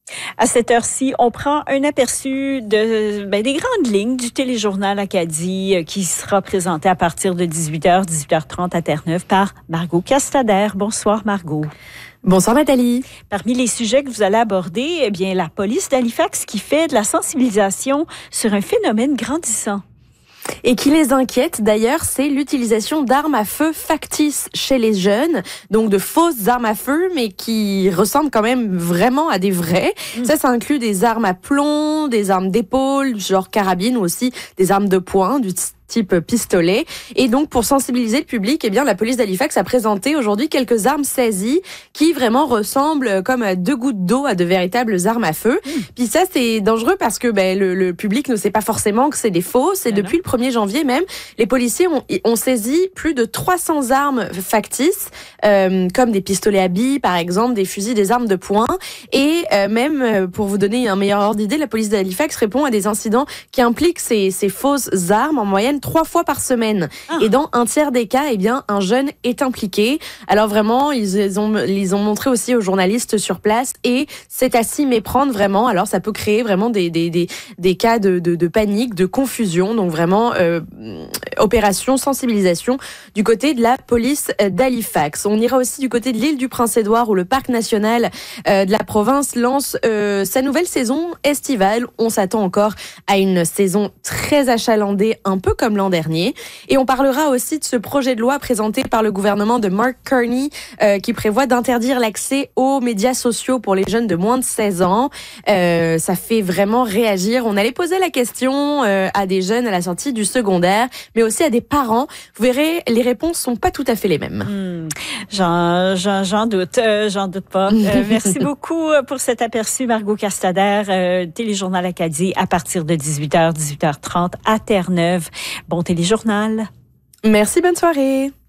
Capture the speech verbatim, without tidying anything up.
À cette heure-ci, on prend un aperçu de, ben, des grandes lignes du téléjournal Acadie euh, qui sera présenté à partir de dix-huit heures, dix-huit heures trente à Terre-Neuve par Margot Castader. Bonsoir Margot. Bonsoir Nathalie. Parmi les sujets que vous allez aborder, eh bien, la police d'Halifax qui fait de la sensibilisation sur un phénomène grandissant. Et qui les inquiète d'ailleurs, c'est l'utilisation d'armes à feu factices chez les jeunes, donc de fausses armes à feu, mais qui ressemblent quand même vraiment à des vraies. Mmh. Ça, ça inclut des armes à plomb, des armes d'épaule, genre carabine, ou aussi des armes de poing, du type pistolet. Et donc, pour sensibiliser le public, eh bien, la police d'Halifax a présenté aujourd'hui quelques armes saisies qui vraiment ressemblent comme deux gouttes d'eau à de véritables armes à feu. Mmh. Puis ça, c'est dangereux parce que ben, le, le public ne sait pas forcément que c'est des fausses. Et ben depuis non. le premier janvier même, les policiers ont, ont saisi plus de trois cents armes factices, euh, comme des pistolets à billes, par exemple, des fusils, des armes de poing. Et euh, même, pour vous donner un meilleur ordre d'idée, la police d'Halifax répond à des incidents qui impliquent ces, ces fausses armes en moyenne trois fois par semaine. Ah. Et dans un tiers des cas, eh bien, un jeune est impliqué. Alors vraiment, ils, ils, ont, ils ont montré aussi aux journalistes sur place et c'est à s'y méprendre vraiment. Alors ça peut créer vraiment des, des, des, des cas de, de, de panique, de confusion. Donc vraiment, euh, opération sensibilisation du côté de la police d'Halifax. On ira aussi du côté de l'île du Prince-Édouard où le parc national euh, de la province lance euh, sa nouvelle saison estivale. On s'attend encore à une saison très achalandée, un peu comme l'an dernier. Et on parlera aussi de ce projet de loi présenté par le gouvernement de Mark Carney euh, qui prévoit d'interdire l'accès aux médias sociaux pour les jeunes de moins de seize ans. Euh, ça fait vraiment réagir. On allait poser la question euh, à des jeunes à la sortie du secondaire, mais aussi à des parents. Vous verrez, les réponses sont pas tout à fait les mêmes. Mmh, j'en, j'en, j'en doute, euh, j'en doute pas. Euh, merci beaucoup pour cet aperçu, Margot Castader, euh, Téléjournal Acadie à partir de dix-huit heures, dix-huit heures trente à Terre-Neuve. Bon téléjournal. Merci, bonne soirée.